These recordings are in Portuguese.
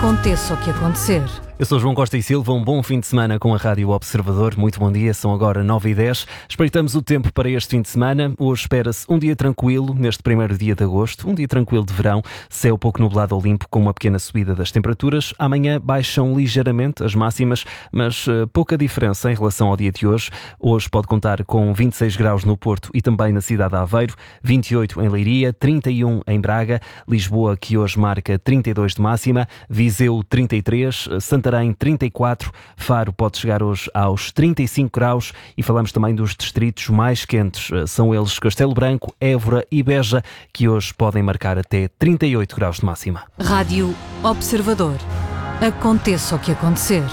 Aconteça o que acontecer. Eu sou João Costa e Silva, um bom fim de semana com a Rádio Observador. Muito bom dia, são agora 9h10. Espreitamos o tempo para este fim de semana. Hoje espera-se um dia tranquilo, neste primeiro dia de agosto, um dia tranquilo de verão, céu pouco nublado ou limpo, com uma pequena subida das temperaturas. Amanhã baixam ligeiramente as máximas, mas pouca diferença em relação ao dia de hoje. Hoje pode contar com 26 graus no Porto e também na cidade de Aveiro, 28 em Leiria, 31 em Braga, Lisboa, que hoje marca 32 de máxima, Viseu 33, Santarém 34, Faro pode chegar hoje aos 35 graus e falamos também dos distritos mais quentes. São eles Castelo Branco, Évora e Beja, que hoje podem marcar até 38 graus de máxima. Rádio Observador. Aconteça o que acontecer.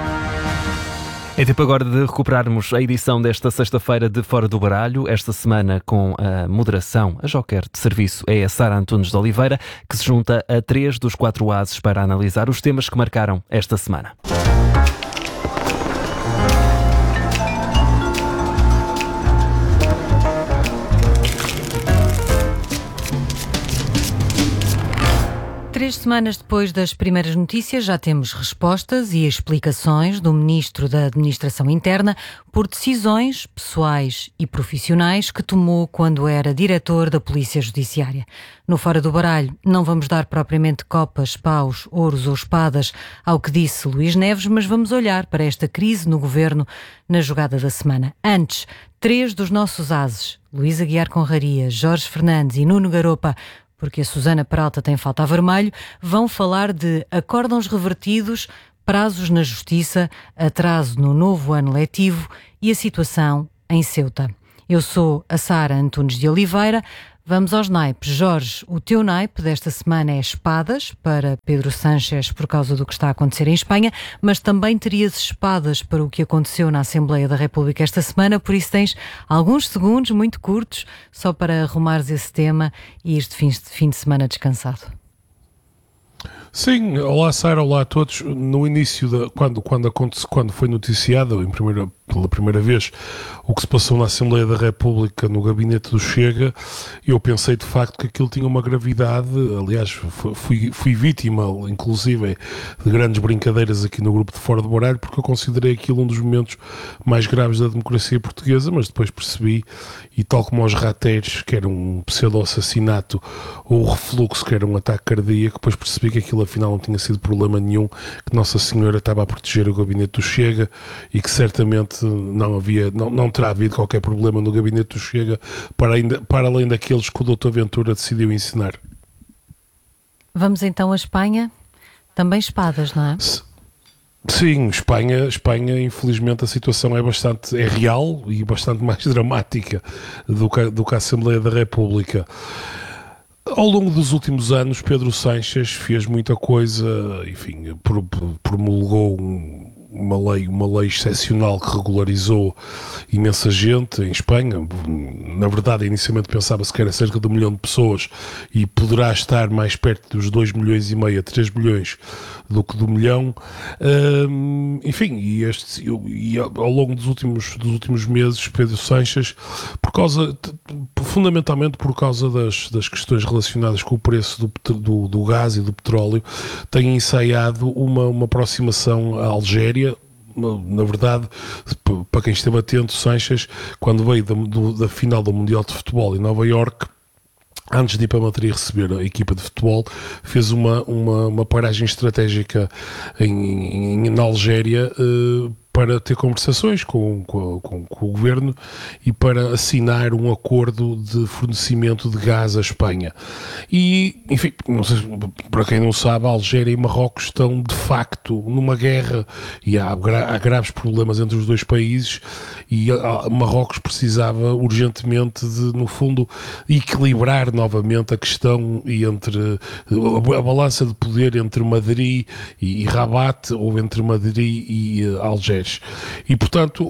É tempo agora de recuperarmos a edição desta sexta-feira de Fora do Baralho, esta semana com a moderação, a joker de serviço é a Sara Antunes de Oliveira, que se junta a 3 dos 4 ases para analisar os temas que marcaram esta semana. Três semanas depois das primeiras notícias, já temos respostas e explicações do Ministro da Administração Interna por decisões pessoais e profissionais que tomou quando era diretor da Polícia Judiciária. No Fora do Baralho, não vamos dar propriamente copas, paus, ouros ou espadas ao que disse Luís Neves, mas vamos olhar para esta crise no governo na jogada da semana. Antes, 3 dos nossos ases, Luís Aguiar Conraria, Jorge Fernandes e Nuno Garopa, porque a Susana Peralta tem falta a vermelho, vão falar de acórdãos revertidos, prazos na Justiça, atraso no novo ano letivo e a situação em Ceuta. Eu sou a Sara Antunes de Oliveira. Vamos aos naipes. Jorge, o teu naipe desta semana é espadas para Pedro Sánchez por causa do que está a acontecer em Espanha, mas também terias espadas para o que aconteceu na Assembleia da República esta semana, por isso tens alguns segundos muito curtos só para arrumares esse tema e ires de fim de semana descansado. Sim, olá Sara, olá a todos. No início, quando foi noticiado pela primeira vez o que se passou na Assembleia da República no gabinete do Chega, eu pensei de facto que aquilo tinha uma gravidade. Aliás, fui vítima, inclusive, de grandes brincadeiras aqui no grupo de Fora do Baralho, porque eu considerei aquilo um dos momentos mais graves da democracia portuguesa, mas depois percebi, e tal como aos rateiros, que era um pseudo-assassinato, ou o refluxo, que era um ataque cardíaco, depois percebi que aquilo afinal não tinha sido problema nenhum, que Nossa Senhora estava a proteger o gabinete do Chega e que certamente não terá havido qualquer problema no gabinete do Chega para além daqueles que o Dr. Ventura decidiu ensinar. Vamos então à Espanha, também espadas, não é? Sim, Espanha, infelizmente a situação é real e bastante mais dramática do que a Assembleia da República. Ao longo dos últimos anos, Pedro Sánchez fez muita coisa, enfim, promulgou uma lei excepcional que regularizou imensa gente em Espanha. Na verdade, inicialmente pensava-se que era cerca de 1 milhão de pessoas e poderá estar mais perto dos 2,5 milhões a 3 milhões do que do 1 milhão. Enfim, e ao longo dos últimos meses, Pedro Sánchez, fundamentalmente por causa das questões relacionadas com o preço do gás e do petróleo, tem ensaiado uma aproximação à Algéria. Na verdade, para quem esteve atento, Sánchez, quando veio da final do Mundial de Futebol em Nova Iorque, antes de ir para Madrid receber a equipa de futebol, fez uma paragem estratégica na Algéria para ter conversações com o governo e para assinar um acordo de fornecimento de gás à Espanha. E, enfim, não sei, para quem não sabe, a Algéria e Marrocos estão de facto numa guerra e há graves problemas entre os dois países e Marrocos precisava urgentemente de, no fundo, equilibrar novamente a questão entre a balança de poder entre Madrid e Rabat ou entre Madrid e Algés. Seixas. E, portanto,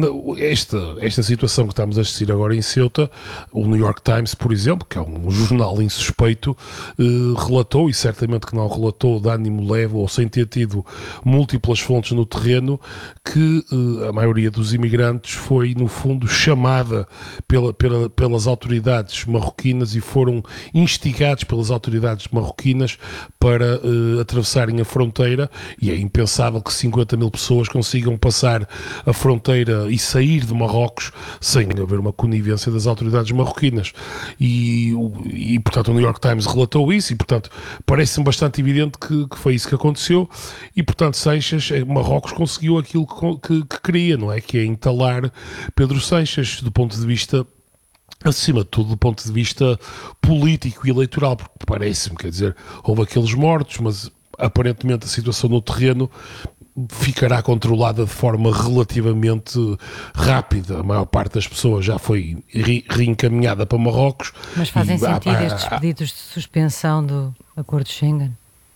esta situação que estamos a assistir agora em Ceuta, o New York Times, por exemplo, que é um jornal insuspeito, relatou, e certamente que não relatou de ânimo leve ou sem ter tido múltiplas fontes no terreno, que a maioria dos imigrantes foi, no fundo, chamada pelas autoridades marroquinas e foram instigados pelas autoridades marroquinas para atravessarem a fronteira, e é impensável que 50 mil pessoas consigam passar a fronteira e sair de Marrocos sem haver uma conivência das autoridades marroquinas. E portanto, o New York Times relatou isso e, portanto, parece-me bastante evidente que foi isso que aconteceu e, portanto, Seixas, Marrocos conseguiu aquilo que queria, não é? Que é entalar Pedro Seixas do ponto de vista, acima de tudo, do ponto de vista político e eleitoral, porque parece-me, quer dizer, houve aqueles mortos, mas aparentemente a situação no terreno ficará controlada de forma relativamente rápida. A maior parte das pessoas já foi reencaminhada para Marrocos. Mas fazem sentido estes pedidos de suspensão do Acordo de Schengen?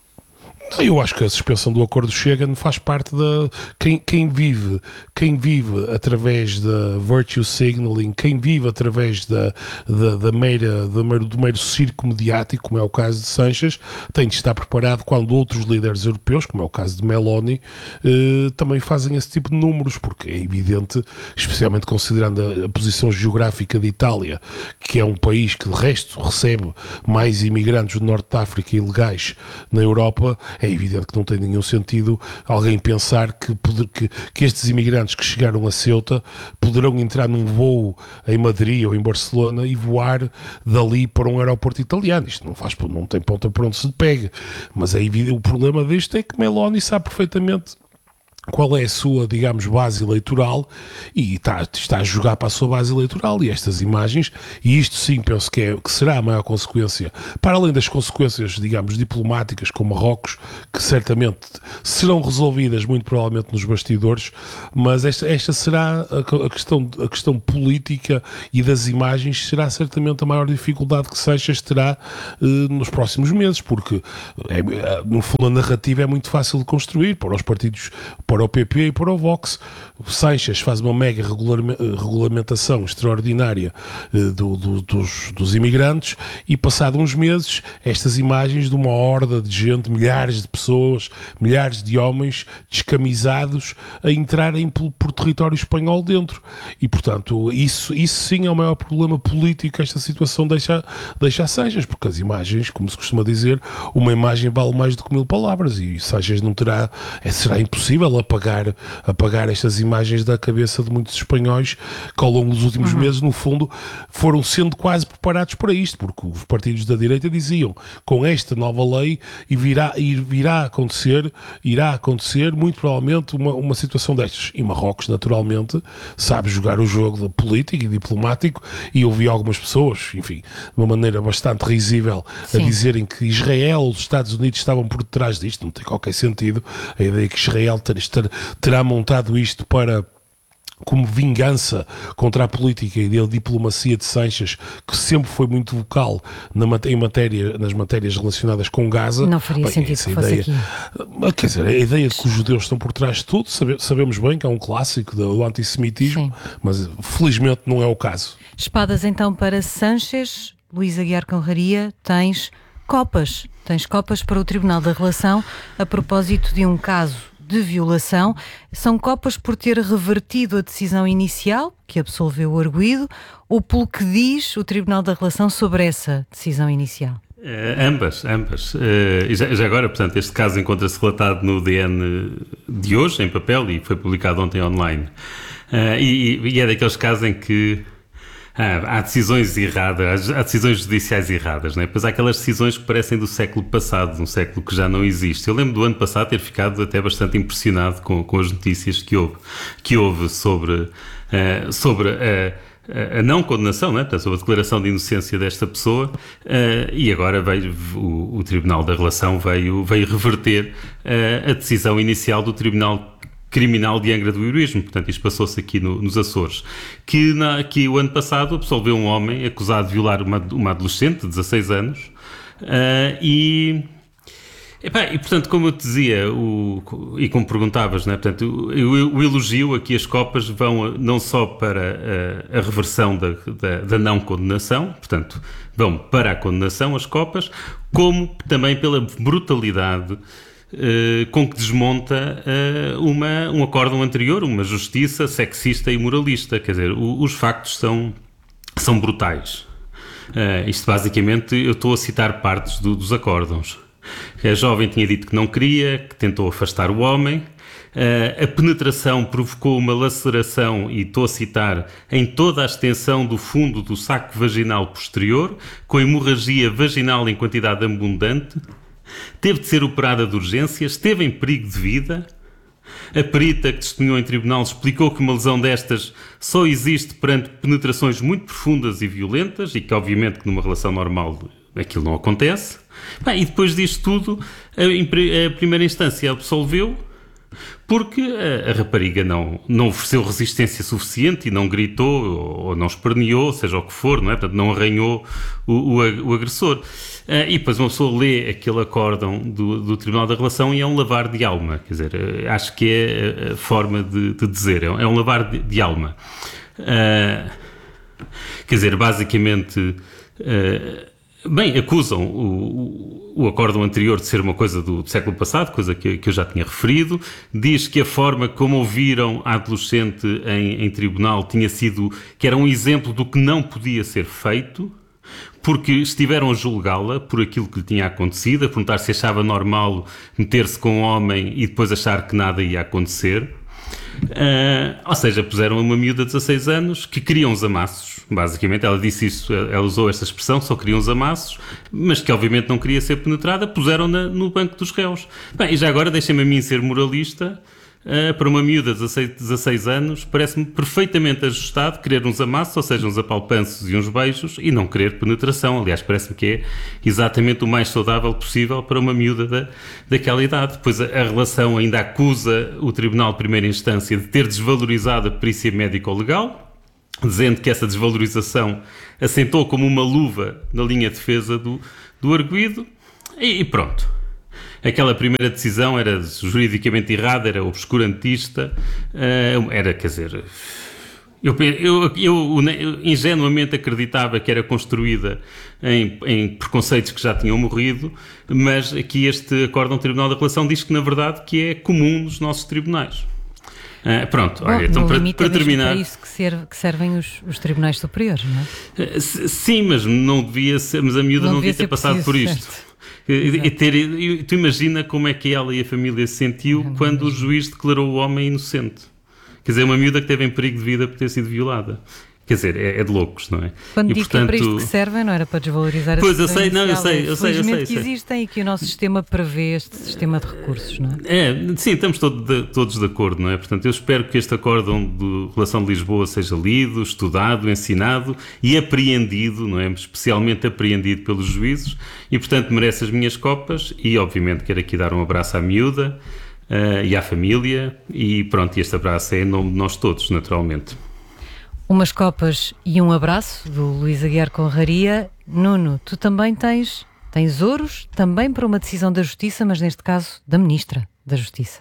Eu acho que a suspensão do Acordo de Schengen faz parte da... Quem vive através da virtue signaling, quem vive através do mero circo mediático, como é o caso de Seixas, tem de estar preparado quando outros líderes europeus, como é o caso de Meloni, também fazem esse tipo de números, porque é evidente, especialmente considerando a posição geográfica de Itália, que é um país que de resto recebe mais imigrantes do Norte de África ilegais na Europa. É evidente que não tem nenhum sentido alguém pensar que estes imigrantes que chegaram a Ceuta poderão entrar num voo em Madrid ou em Barcelona e voar dali para um aeroporto italiano. Isto não tem ponta por onde se pegue. Mas é evidente, o problema disto é que Meloni sabe perfeitamente qual é a sua, digamos, base eleitoral e está a jogar para a sua base eleitoral e estas imagens, e isto sim penso que será a maior consequência, para além das consequências, digamos, diplomáticas com Marrocos, que certamente serão resolvidas muito provavelmente nos bastidores, mas esta será a questão política e das imagens será certamente a maior dificuldade que Seixas terá nos próximos meses, porque no fundo a narrativa é muito fácil de construir para os partidos, para o PP e para o Vox. O Seixas faz uma mega regulamentação extraordinária dos imigrantes e, passado uns meses, estas imagens de uma horda de gente, milhares de pessoas, milhares de homens descamisados a entrarem por território espanhol dentro. E, portanto, isso sim é o maior problema político que esta situação deixa a Seixas, porque as imagens, como se costuma dizer, uma imagem vale mais do que 1000 palavras e Seixas não será impossível apagar estas imagens da cabeça de muitos espanhóis que ao longo dos últimos meses, no fundo, foram sendo quase preparados para isto, porque os partidos da direita diziam, com esta nova lei irá acontecer muito provavelmente uma situação destas. E Marrocos, naturalmente, sabe jogar o jogo político e diplomático, e ouvi algumas pessoas, enfim, de uma maneira bastante risível, a dizerem que Israel ou os Estados Unidos estavam por detrás disto. Não tem qualquer sentido a ideia que Israel terá montado isto como vingança contra a política e a diplomacia de Seixas, que sempre foi muito vocal nas matérias relacionadas com Gaza. Não faria sentido que fosse aqui. Quer dizer, a ideia de que os judeus estão por trás de tudo, sabemos bem que é um clássico do antissemitismo, mas felizmente não é o caso. Espadas então para Seixas. Luís Aguiar Conraria, tens copas para o Tribunal da Relação a propósito de um caso de violação. São copas por ter revertido a decisão inicial, que absolveu o arguido, ou pelo que diz o Tribunal da Relação sobre essa decisão inicial? Ambas. Já agora, portanto, este caso encontra-se relatado no DN de hoje, em papel, e foi publicado ontem online. E é daqueles casos em que há decisões erradas, há decisões judiciais erradas, não é? Pois há aquelas decisões que parecem do século passado, de um século que já não existe. Eu lembro do ano passado ter ficado até bastante impressionado com as notícias que houve sobre a não condenação, não é? Portanto, sobre a declaração de inocência desta pessoa, e agora o Tribunal da Relação veio reverter a decisão inicial do Tribunal Criminal de Angra do Heroísmo. Portanto, isto passou-se aqui nos Açores, que o ano passado absolveu um homem acusado de violar uma adolescente de 16 anos, e E portanto, como eu te dizia, e como perguntavas, né, portanto, o elogio aqui, as copas vão não só para a reversão da não condenação, portanto, vão para a condenação, as copas, como também pela brutalidade com que desmonta um acórdão anterior, uma justiça sexista e moralista. Quer dizer, os factos são brutais. Isto basicamente, eu estou a citar partes dos acórdãos. A jovem tinha dito que não queria, que tentou afastar o homem. A penetração provocou uma laceração, e estou a citar, em toda a extensão do fundo do saco vaginal posterior, com hemorragia vaginal em quantidade abundante. Teve de ser operada de urgência, esteve em perigo de vida. A perita que testemunhou em tribunal explicou que uma lesão destas só existe perante penetrações muito profundas e violentas, e que obviamente que numa relação normal aquilo não acontece. E depois disto tudo, a primeira instância absolveu, porque a rapariga não ofereceu resistência suficiente e não gritou ou não esperneou, seja o que for, não é? Portanto, não arranhou o agressor. E depois uma pessoa lê aquele acórdão do Tribunal da Relação e é um lavar de alma. Quer dizer, acho que é a forma de dizer, é um lavar de alma. Quer dizer, basicamente... acusam o acórdão anterior de ser uma coisa do século passado, coisa que eu já tinha referido. Diz que a forma como ouviram a adolescente em tribunal tinha sido, que era um exemplo do que não podia ser feito, porque estiveram a julgá-la por aquilo que lhe tinha acontecido, a perguntar se achava normal meter-se com um homem e depois achar que nada ia acontecer. Ou seja, puseram uma miúda de 16 anos que queria uns amassos, basicamente. Ela disse isso, ela usou esta expressão, só queria uns amassos, mas que obviamente não queria ser penetrada. Puseram-na no banco dos réus. E já agora deixem-me a mim ser moralista. Para uma miúda de 16 anos, parece-me perfeitamente ajustado querer uns amassos, ou seja, uns apalpanços e uns beijos, e não querer penetração. Aliás, parece-me que é exatamente o mais saudável possível para uma miúda daquela idade. Pois a relação ainda acusa o Tribunal de Primeira Instância de ter desvalorizado a perícia médico-legal, dizendo que essa desvalorização assentou como uma luva na linha de defesa do arguido, e pronto. Aquela primeira decisão era juridicamente errada, era obscurantista, era, quer dizer... Eu ingenuamente acreditava que era construída em preconceitos que já tinham morrido, mas aqui este acórdão do Tribunal da Relação diz que, na verdade, que é comum nos nossos tribunais. Pronto, bom, olha, então para terminar... É isso que servem os tribunais superiores, não é? Sim, mas não devia ser, mas a miúda não devia ter passado por isto. Certo. Tu imagina como é que ela e a família se sentiu quando o juiz declarou o homem inocente. Quer dizer, uma miúda que teve em perigo de vida por ter sido violada. Quer dizer, é de loucos, não é? Quando digo que é para isto que servem, não era para desvalorizar a Pois, eu sei, eu sei. Felizmente que existem e que o nosso sistema prevê este sistema de recursos, não é? Sim, estamos todos de acordo, não é? Portanto, eu espero que este acórdão de Relação de Lisboa seja lido, estudado, ensinado e apreendido, não é? Especialmente apreendido pelos juízes, e portanto merece as minhas copas, e obviamente quero aqui dar um abraço à miúda e à família, e pronto, este abraço é em nome de nós todos, naturalmente. Umas copas e um abraço do Luís Aguiar Conraria. Nuno, tu também tens ouros, também para uma decisão da Justiça, mas neste caso da Ministra da Justiça.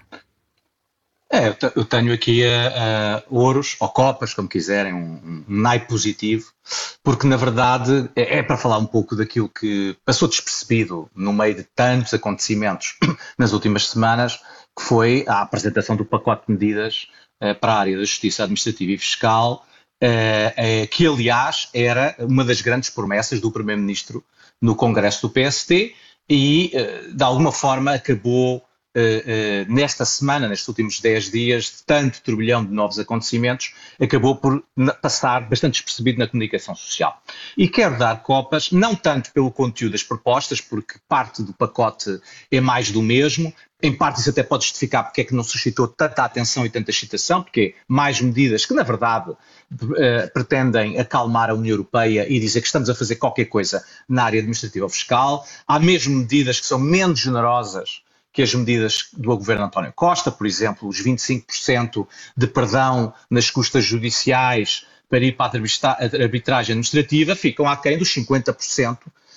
Eu tenho aqui ouros, ou copas, como quiserem, um naipe positivo, porque na verdade é para falar um pouco daquilo que passou despercebido no meio de tantos acontecimentos nas últimas semanas, que foi a apresentação do pacote de medidas para a área da Justiça Administrativa e Fiscal, que aliás era uma das grandes promessas do Primeiro-Ministro no Congresso do PST e de alguma forma acabou nesta semana, nestes últimos 10 dias, de tanto turbilhão de novos acontecimentos, acabou por passar bastante despercebido na comunicação social. E quero dar copas, não tanto pelo conteúdo das propostas, porque parte do pacote é mais do mesmo. Em parte isso até pode justificar porque é que não suscitou tanta atenção e tanta excitação, porque mais medidas que, na verdade, pretendem acalmar a União Europeia e dizer que estamos a fazer qualquer coisa na área administrativa ou fiscal. Há mesmo medidas que são menos generosas que as medidas do governo António Costa, por exemplo, os 25% de perdão nas custas judiciais para ir para a arbitragem administrativa ficam aquém dos 50%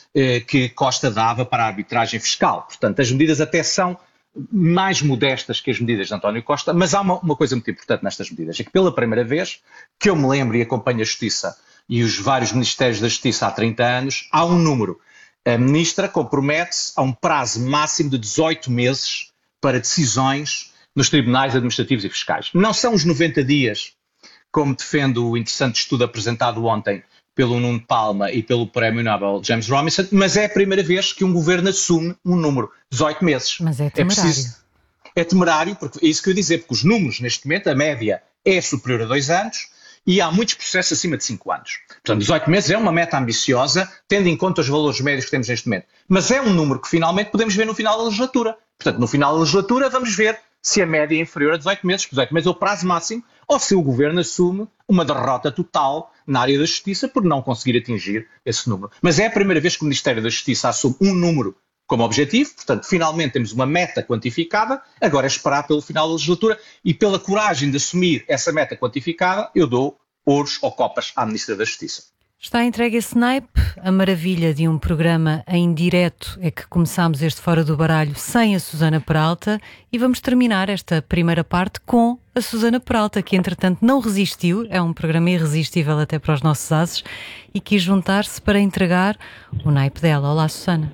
que Costa dava para a arbitragem fiscal. Portanto, as medidas até são mais modestas que as medidas de António Costa, mas há uma coisa muito importante nestas medidas, é que pela primeira vez, que eu me lembro e acompanho a Justiça e os vários Ministérios da Justiça há 30 anos, há um número. A Ministra compromete-se a um prazo máximo de 18 meses para decisões nos tribunais administrativos e fiscais. Não são os 90 dias, como defende o interessante estudo apresentado ontem pelo Nuno Palma e pelo Prémio Nobel James Robinson, mas é a primeira vez que um governo assume um número, 18 meses. Mas é temerário. É temerário, porque é isso que eu ia dizer, porque os números neste momento, a média é superior a 2 anos e há muitos processos acima de 5 anos. Portanto, 18 meses é uma meta ambiciosa, tendo em conta os valores médios que temos neste momento. Mas é um número que finalmente podemos ver no final da legislatura. Portanto, no final da legislatura vamos ver se a média é inferior a 18 meses, porque 18 meses é o prazo máximo, ou se o governo assume uma derrota total na área da justiça por não conseguir atingir esse número. Mas é a primeira vez que o Ministério da Justiça assume um número como objetivo, portanto, finalmente temos uma meta quantificada, agora é esperar pelo final da legislatura e pela coragem de assumir essa meta quantificada, eu dou ouros ou copas à Ministra da Justiça. Está entregue esse naipe. A maravilha de um programa em direto é que começámos este Fora do Baralho sem a Susana Peralta e vamos terminar esta primeira parte com a Susana Peralta, que entretanto não resistiu, é um programa irresistível até para os nossos ases, e quis juntar-se para entregar o naipe dela. Olá, Susana.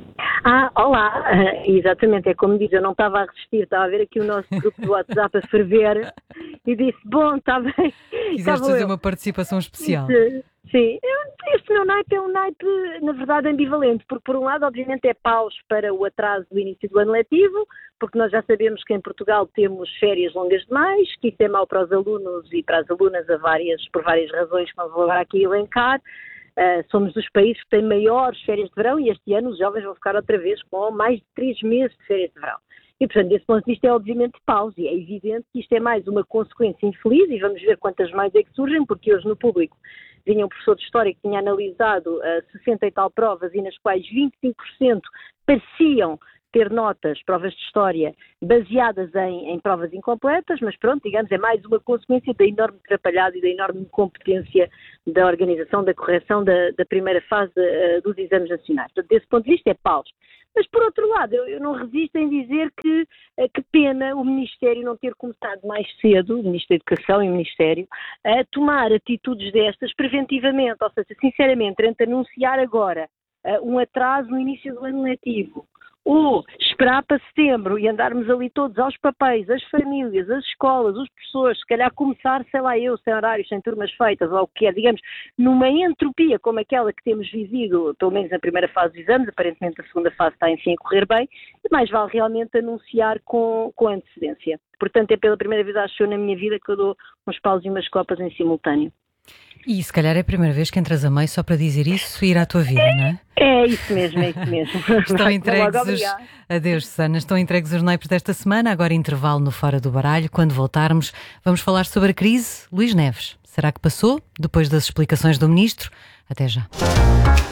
Olá, exatamente, é como diz, eu não estava a resistir, estava a ver aqui o nosso grupo do WhatsApp a ferver e disse, bom, está bem. Quiseste fazer uma participação especial. Sim, este meu naipe é um naipe, na verdade, ambivalente, porque por um lado, obviamente, é paus para o atraso do início do ano letivo, porque nós já sabemos que em Portugal temos férias longas demais, que isso é mau para os alunos e para as alunas por várias razões que não vou agora aqui elencar. Somos dos países que têm maiores férias de verão e este ano os jovens vão ficar outra vez com mais de 3 meses de férias de verão. E, portanto, desse ponto de vista é obviamente pausa e é evidente que isto é mais uma consequência infeliz e vamos ver quantas mais é que surgem, porque hoje no público vinha um professor de História que tinha analisado 60 e tal provas e nas quais 25% pareciam ter provas de História, baseadas em provas incompletas, mas pronto, digamos, é mais uma consequência da enorme atrapalhada e da enorme incompetência da organização, da correção da primeira fase dos exames nacionais. Portanto, desse ponto de vista é pausa. Mas, por outro lado, eu não resisto em dizer que pena o Ministério não ter começado mais cedo, o Ministro da Educação e o Ministério, a tomar atitudes destas preventivamente, ou seja, sinceramente, entre anunciar agora um atraso no início do ano letivo, ou esperar para setembro e andarmos ali todos aos papéis, as famílias, as escolas, os professores, se calhar começar, sei lá eu, sem horários, sem turmas feitas, ou o que é, digamos, numa entropia como aquela que temos vivido, pelo menos na primeira fase dos exames, aparentemente a segunda fase está enfim a correr bem, e mais vale realmente anunciar com antecedência. Portanto, é pela primeira vez, acho eu, na minha vida que eu dou uns paus e umas copas em simultâneo. E se calhar é a primeira vez que entras a meio só para dizer isso e ir à tua vida, não é? É isso mesmo, é isso mesmo. Estão entregues Adeus, Susana. Estão entregues os naipes desta semana, agora intervalo no Fora do Baralho. Quando voltarmos, vamos falar sobre a crise. Luís Neves, será que passou? Depois das explicações do Ministro? Até já.